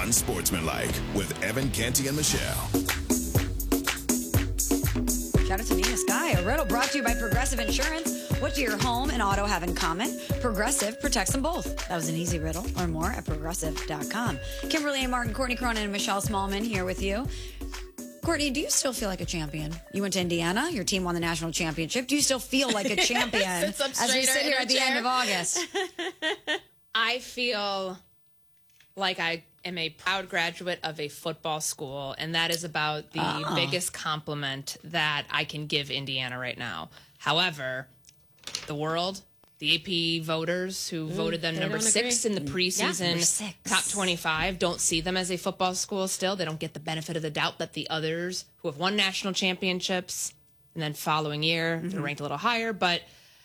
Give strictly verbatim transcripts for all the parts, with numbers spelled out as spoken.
Unsportsmanlike with Evan Canty and Michelle. Shout out to Nina Sky. A riddle brought to you by Progressive Insurance. What do your home and auto have in common? Progressive protects them both. That was an easy riddle. Learn more at progressive dot com. Kimberly and Martin, Courtney Cronin, and Michelle Smallman here with you. Courtney, do you still feel like a champion? You went to Indiana. Your team won the national championship. Do you still feel like a champion as we sit here at the end of August? I feel like I am a proud graduate of a football school, and that is about the oh. biggest compliment that I can give Indiana right now. However, the world, the A P voters who mm, voted them number six agree. in the preseason yeah, top twenty-five don't see them as a football school still. They don't get the benefit of the doubt that the others who have won national championships and then following year, mm-hmm. they're ranked a little higher. But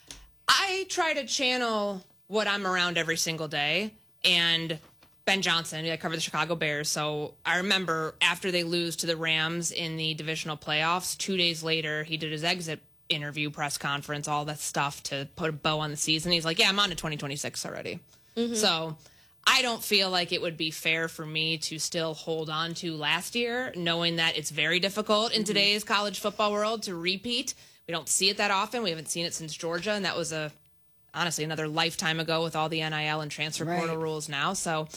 I try to channel what I'm around every single day, and Ben Johnson, I cover the Chicago Bears, so I remember after they lose to the Rams in the divisional playoffs, two days later, he did his exit interview, press conference, all that stuff to put a bow on the season. He's like, yeah, I'm on to twenty twenty-six already. Mm-hmm. So I don't feel like it would be fair for me to still hold on to last year, knowing that it's very difficult in mm-hmm. today's college football world to repeat. We don't see it that often. We haven't seen it since Georgia, and that was a honestly another lifetime ago with all the N I L and transfer right. portal rules now. So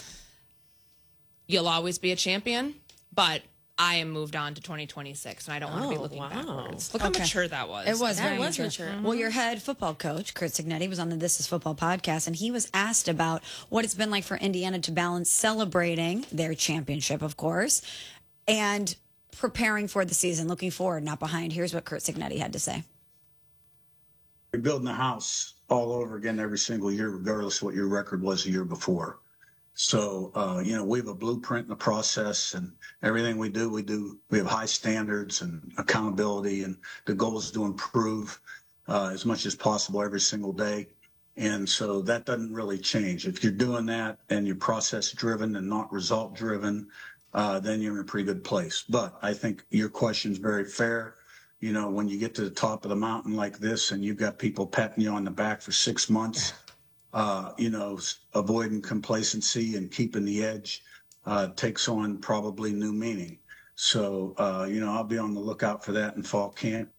you'll always be a champion, but I am moved on to twenty twenty-six, and I don't want to be looking wow. backwards. Look okay. how mature that was. It was that very was mature. mature. Mm-hmm. Well, your head football coach, Curt Cignetti, was on the This Is Football podcast, and he was asked about what it's been like for Indiana to balance celebrating their championship, of course, and preparing for the season, looking forward, not behind. Here's what Curt Cignetti had to say. You're building a house all over again every single year, regardless of what your record was the year before. So, uh, you know, we have a blueprint in the process, and everything we do, we do, we have high standards and accountability, and the goal is to improve uh, as much as possible every single day. And so that doesn't really change. If you're doing that and you're process driven and not result driven, uh, then you're in a pretty good place. But I think your question is very fair. You know, when you get to the top of the mountain like this and you've got people patting you on the back for six months, Uh, you know, avoiding complacency and keeping the edge uh, takes on probably new meaning. So, uh, you know, I'll be on the lookout for that in fall camp.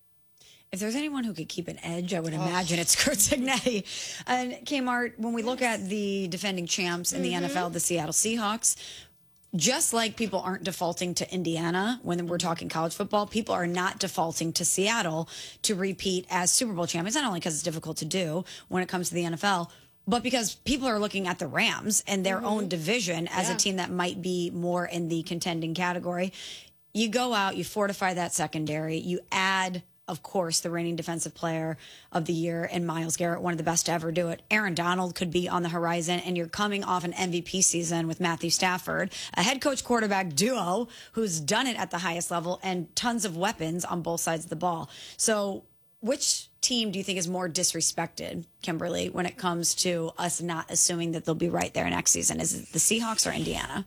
If there's anyone who could keep an edge, I would imagine oh. it's Curt Cignetti. And Kmart, when we look at the defending champs in mm-hmm. the N F L, the Seattle Seahawks, just like people aren't defaulting to Indiana when we're talking college football, people are not defaulting to Seattle to repeat as Super Bowl champions, not only because it's difficult to do when it comes to the N F L, but because people are looking at the Rams and their mm-hmm. own division as yeah. a team that might be more in the contending category. You go out, you fortify that secondary, you add, of course, the reigning defensive player of the year and Myles Garrett, one of the best to ever do it. Aaron Donald could be on the horizon, and you're coming off an M V P season with Matthew Stafford, a head coach quarterback duo who's done it at the highest level, and tons of weapons on both sides of the ball. So which team do you think is more disrespected, Kimberly, when it comes to us not assuming that they'll be right there next season? Is it the Seahawks or Indiana?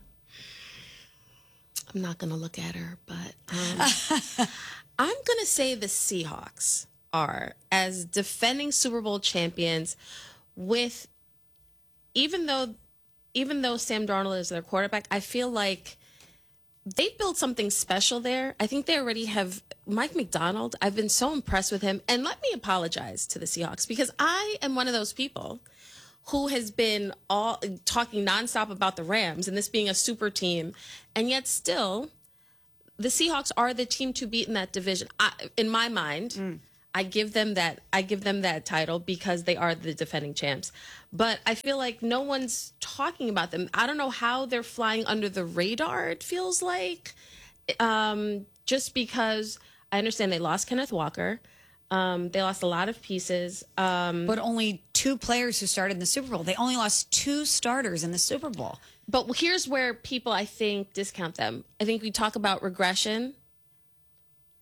I'm not going to look at her, but um, I'm going to say the Seahawks are, as defending Super Bowl champions, with even though even though Sam Darnold is their quarterback, I feel like they built something special there. I think they already have Mike McDonald. I've been so impressed with him. And let me apologize to the Seahawks, because I am one of those people who has been all talking nonstop about the Rams and this being a super team, and yet still the Seahawks are the team to beat in that division. I, in my mind, mm. I give them that I give them that title because they are the defending champs. But I feel like no one's talking about them. I don't know how they're flying under the radar, it feels like. Um, just because I understand they lost Kenneth Walker. Um, they lost a lot of pieces. Um, but only two players who started in the Super Bowl. They only lost two starters in the Super Bowl. But here's where people, I think, discount them. I think we talk about regression.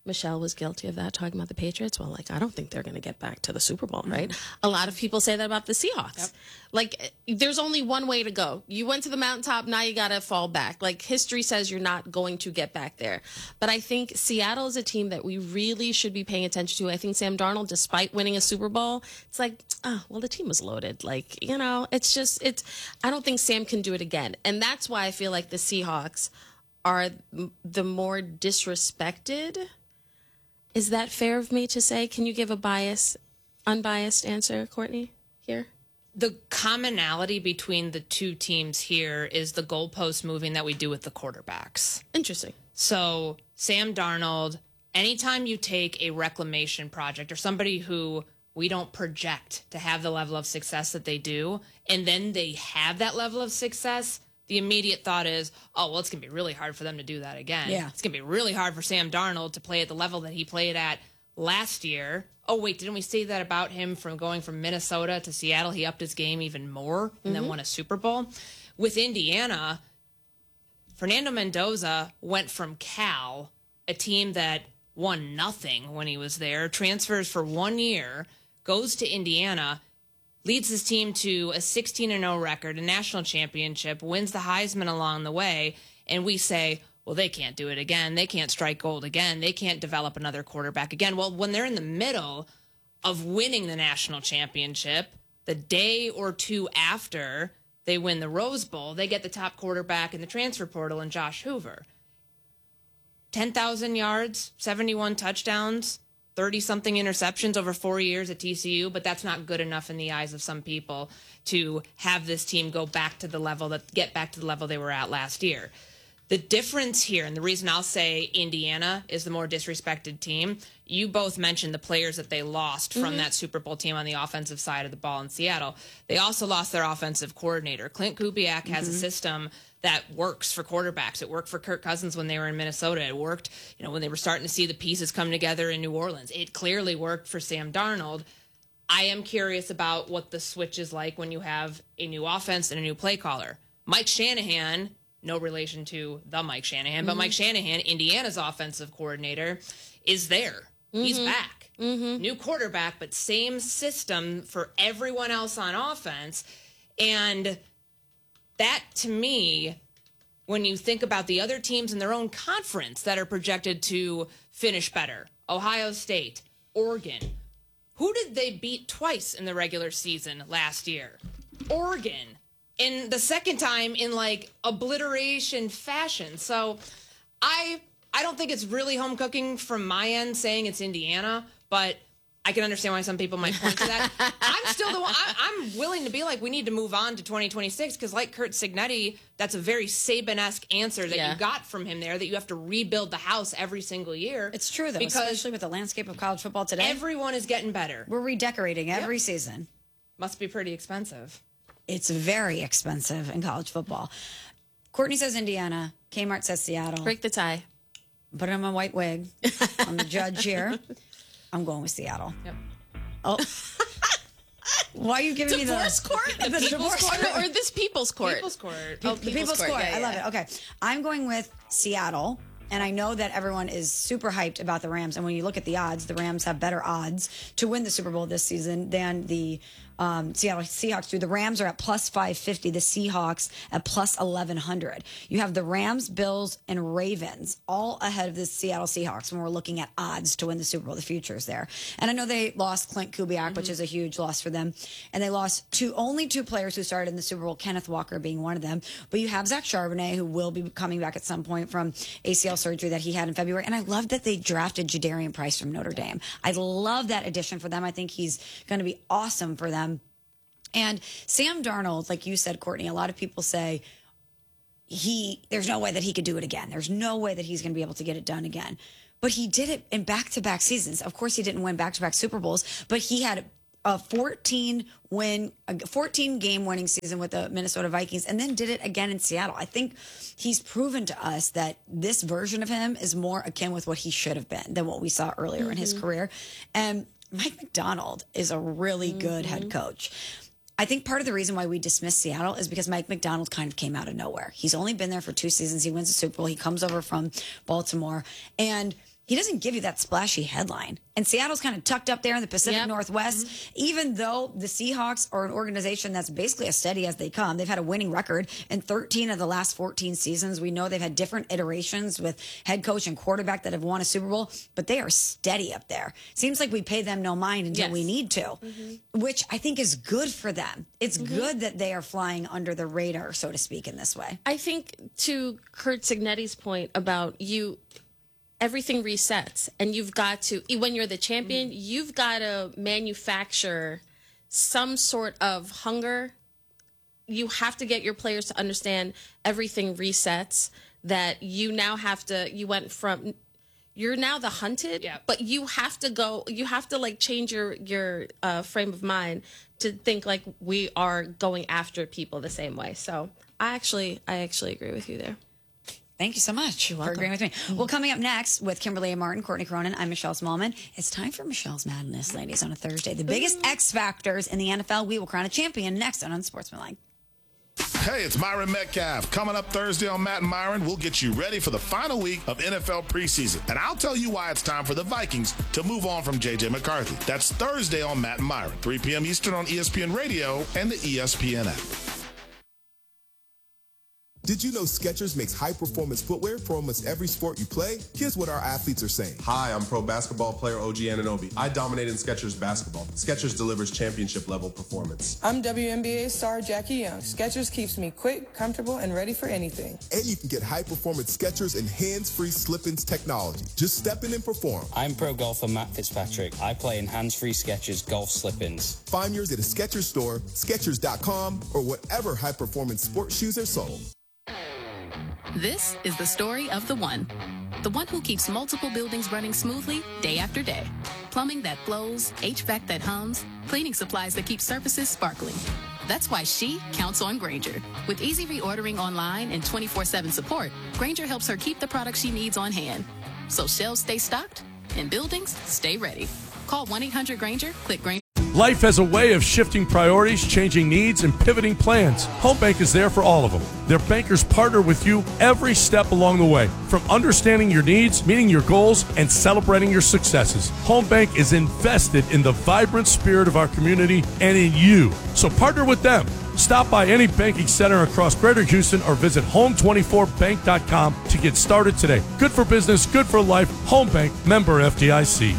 Michelle was guilty of that, talking about the Patriots. Well, like, I don't think they're going to get back to the Super Bowl, right? Mm-hmm. A lot of people say that about the Seahawks. Yep. Like, there's only one way to go. You went to the mountaintop, now you got to fall back. Like, history says you're not going to get back there. But I think Seattle is a team that we really should be paying attention to. I think Sam Darnold, despite winning a Super Bowl, it's like, oh, well, the team was loaded. Like, you know, it's just, it's, I don't think Sam can do it again. And that's why I feel like the Seahawks are the more disrespected. Is that fair of me to say? Can you give a bias, unbiased answer, Courtney, here? The commonality between the two teams here is the goalpost moving that we do with the quarterbacks. Interesting. So Sam Darnold, anytime you take a reclamation project or somebody who we don't project to have the level of success that they do, and then they have that level of success, the immediate thought is, oh, well, it's going to be really hard for them to do that again. Yeah. It's going to be really hard for Sam Darnold to play at the level that he played at last year. Oh, wait, didn't we say that about him from going from Minnesota to Seattle? He upped his game even more and mm-hmm. then won a Super Bowl. With Indiana, Fernando Mendoza went from Cal, a team that won nothing when he was there, transfers for one year, goes to Indiana, leads his team to a sixteen and oh record, a national championship, wins the Heisman along the way, and we say, well, they can't do it again. They can't strike gold again. They can't develop another quarterback again. Well, when they're in the middle of winning the national championship, the day or two after they win the Rose Bowl, they get the top quarterback in the transfer portal in Josh Hoover. ten thousand yards, seventy-one touchdowns, thirty-something interceptions over four years at T C U, but that's not good enough in the eyes of some people to have this team go back to the level that get back to the level they were at last year. The difference here, and the reason I'll say Indiana is the more disrespected team, you both mentioned the players that they lost from mm-hmm. that Super Bowl team on the offensive side of the ball in Seattle. They also lost their offensive coordinator. Clint Kubiak mm-hmm. has a system that works for quarterbacks. It worked for Kirk Cousins when they were in Minnesota. It worked, you know, when they were starting to see the pieces come together in New Orleans. It clearly worked for Sam Darnold. I am curious about what the switch is like when you have a new offense and a new play caller. Mike Shanahan, no relation to the Mike Shanahan, mm-hmm. but Mike Shanahan, Indiana's offensive coordinator, is there. Mm-hmm. He's back. Mm-hmm. New quarterback, but same system for everyone else on offense. And that, to me, when you think about the other teams in their own conference that are projected to finish better, Ohio State, Oregon, who did they beat twice in the regular season last year? Oregon. And the second time in, like, obliteration fashion. So I I don't think it's really home cooking from my end saying it's Indiana, but I can understand why some people might point to that. I'm still the one. I, I'm willing to be like, we need to move on to twenty twenty-six because, like Curt Cignetti, that's a very Saban-esque answer that yeah. you got from him there, that you have to rebuild the house every single year. It's true, though, especially with the landscape of college football today. Everyone is getting better. We're redecorating every yep. season. Must be pretty expensive. It's very expensive in college football. Courtney says Indiana. Kmart says Seattle. Break the tie. Put on my white wig. I'm the judge here. I'm going with Seattle. Yep. Oh. Why are you giving divorce me the court? The, the divorce court? Or, or this People's Court? People's Court. Oh, the People's, People's Court. Yeah, I yeah. love it. Okay. I'm going with Seattle. And I know that everyone is super hyped about the Rams. And when you look at the odds, the Rams have better odds to win the Super Bowl this season than the um, Seattle Seahawks do. The Rams are at plus five fifty, the Seahawks at plus eleven hundred. You have the Rams, Bills, and Ravens all ahead of the Seattle Seahawks when we're looking at odds to win the Super Bowl. The futures there. And I know they lost Clint Kubiak, mm-hmm. which is a huge loss for them. And they lost two only two players who started in the Super Bowl, Kenneth Walker being one of them. But you have Zach Charbonnet, who will be coming back at some point from A C L surgery that he had in February. And I love that they drafted Jadarian Price from Notre Dame. I love that addition for them. I think he's going to be awesome for them. And Sam Darnold, like you said, Courtney, a lot of people say he there's no way that he could do it again. There's no way that he's going to be able to get it done again. But he did it in back-to-back seasons. Of course, he didn't win back-to-back Super Bowls, but he had a fourteen win, a fourteen game winning season with the Minnesota Vikings, and then did it again in Seattle. I think he's proven to us that this version of him is more akin with what he should have been than what we saw earlier mm-hmm. in his career. And Mike Macdonald is a really mm-hmm. good head coach. I think part of the reason why we dismiss Seattle is because Mike Macdonald kind of came out of nowhere. He's only been there for two seasons. He wins the Super Bowl. He comes over from Baltimore, and he doesn't give you that splashy headline. And Seattle's kind of tucked up there in the Pacific Yep. Northwest, mm-hmm. even though the Seahawks are an organization that's basically as steady as they come. They've had a winning record in thirteen of the last fourteen seasons. We know they've had different iterations with head coach and quarterback that have won a Super Bowl, but they are steady up there. Seems like we pay them no mind until Yes. we need to, mm-hmm. which I think is good for them. It's mm-hmm. good that they are flying under the radar, so to speak, in this way. I think to Kurt Signetti's point about you, everything resets, and you've got to, when you're the champion, mm. you've got to manufacture some sort of hunger. You have to get your players to understand everything resets, that you now have to, you went from, you're now the hunted, yeah. but you have to go, you have to like change your, your uh, frame of mind to think like we are going after people the same way. So I actually, I actually agree with you there. Thank you so much for agreeing with me. Well, coming up next with Kimberly A. Martin, Courtney Cronin, I'm Michelle Smallman. It's time for Michelle's Madness, ladies, on a Thursday. The biggest X factors in the N F L. We will crown a champion next on Unsportsmanlike. Hey, it's Myron Metcalf. Coming up Thursday on Matt and Myron, we'll get you ready for the final week of N F L preseason. And I'll tell you why it's time for the Vikings to move on from J J McCarthy. That's Thursday on Matt and Myron, three p.m. Eastern on E S P N Radio and the E S P N app. Did you know Skechers makes high-performance footwear for almost every sport you play? Here's what our athletes are saying. Hi, I'm pro basketball player O G Anunoby. I dominate in Skechers basketball. Skechers delivers championship-level performance. I'm W N B A star Jackie Young. Skechers keeps me quick, comfortable, and ready for anything. And you can get high-performance Skechers and hands-free slip-ins technology. Just step in and perform. I'm pro golfer Matt Fitzpatrick. I play in hands-free Skechers golf slip-ins. Find yours at a Skechers store, Skechers dot com, or whatever high-performance sports shoes are sold. This is the story of the one. The one who keeps multiple buildings running smoothly day after day. Plumbing that flows, H V A C that hums, cleaning supplies that keep surfaces sparkling. That's why she counts on Grainger. With easy reordering online and twenty-four seven support, Grainger helps her keep the products she needs on hand. So shelves stay stocked and buildings stay ready. Call one eight hundred Grainger, click Grainger. Life has a way of shifting priorities, changing needs, and pivoting plans. Home Bank is there for all of them. Their bankers partner with you every step along the way, from understanding your needs, meeting your goals, and celebrating your successes. Home Bank is invested in the vibrant spirit of our community and in you. So partner with them. Stop by any banking center across Greater Houston or visit home twenty-four bank dot com to get started today. Good for business, good for life. Home Bank, member F D I C.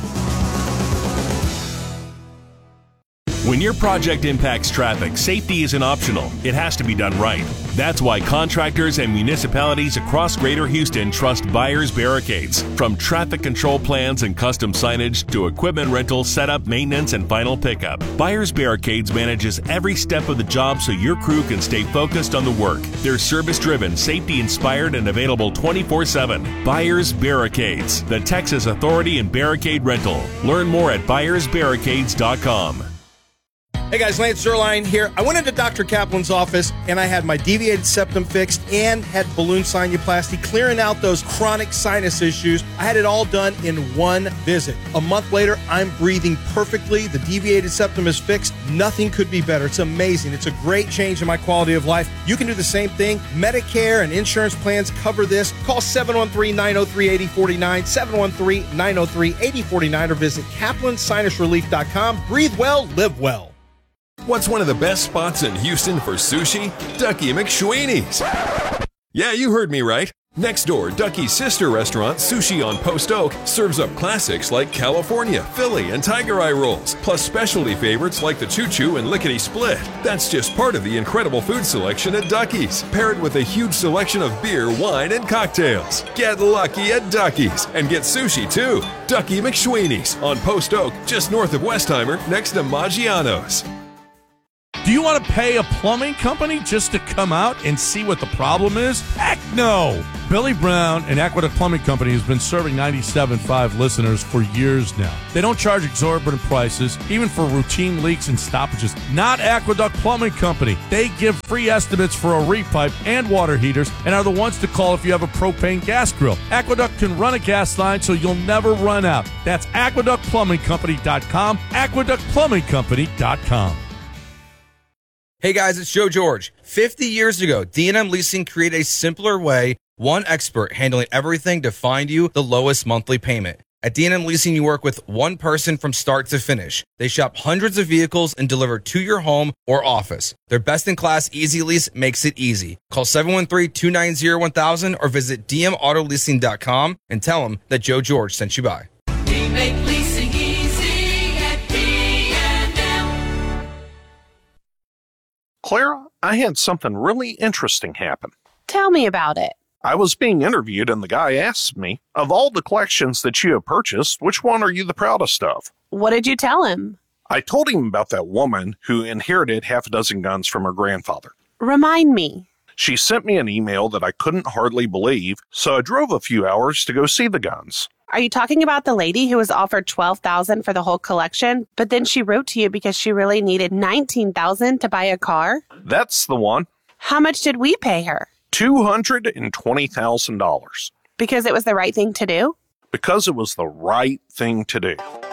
When your project impacts traffic, safety isn't optional. It has to be done right. That's why contractors and municipalities across Greater Houston trust Byers Barricades. From traffic control plans and custom signage to equipment rental, setup, maintenance, and final pickup, Byers Barricades manages every step of the job so your crew can stay focused on the work. They're service-driven, safety-inspired, and available twenty-four seven. Byers Barricades, the Texas authority in barricade rental. Learn more at byers barricades dot com. Hey guys, Lance Zerline here. I went into Doctor Kaplan's office and I had my deviated septum fixed and had balloon sinuplasty, clearing out those chronic sinus issues. I had it all done in one visit. A month later, I'm breathing perfectly. The deviated septum is fixed. Nothing could be better. It's amazing. It's a great change in my quality of life. You can do the same thing. Medicare and insurance plans cover this. Call seven one three, nine oh three, eight oh four nine, seven one three, nine oh three, eight oh four nine, or visit kaplan sinus relief dot com. Breathe well, live well. What's one of the best spots in Houston for sushi? Ducky McSweeney's. Yeah, you heard me right. Next door, Ducky's sister restaurant, Sushi on Post Oak, serves up classics like California, Philly, and Tiger Eye rolls, plus specialty favorites like the Choo Choo and Lickety Split. That's just part of the incredible food selection at Ducky's, paired with a huge selection of beer, wine, and cocktails. Get lucky at Ducky's and get sushi too. Ducky McSweeney's on Post Oak, just north of Westheimer, next to Maggiano's. Do you want to pay a plumbing company just to come out and see what the problem is? Heck no! Billy Brown and Aqueduct Plumbing Company has been serving ninety-seven point five listeners for years now. They don't charge exorbitant prices, even for routine leaks and stoppages. Not Aqueduct Plumbing Company. They give free estimates for a repipe and water heaters and are the ones to call if you have a propane gas grill. Aqueduct can run a gas line so you'll never run out. That's aqueduct plumbing company dot com, aqueduct plumbing company dot com. Hey guys, it's Joe George. fifty years ago, D and M Leasing created a simpler way One expert handling everything to find you the lowest monthly payment. At D and M Leasing, you work with one person from start to finish. They shop hundreds of vehicles and deliver to your home or office. Their best-in-class Easy Lease makes it easy. Call seven one three, two nine zero, one thousand or visit d m auto leasing dot com and tell them that Joe George sent you by. We make leasing easy at D and M. Clara, I had something really interesting happen. Tell me about it. I was being interviewed and the guy asked me, of all the collections that you have purchased, which one are you the proudest of? What did you tell him? I told him about that woman who inherited half a dozen guns from her grandfather. Remind me. She sent me an email that I couldn't hardly believe, so I drove a few hours to go see the guns. Are you talking about the lady who was offered twelve thousand dollars for the whole collection, but then she wrote to you because she really needed nineteen thousand dollars to buy a car? That's the one. How much did we pay her? two hundred twenty thousand dollars. Because it was the right thing to do? Because it was the right thing to do.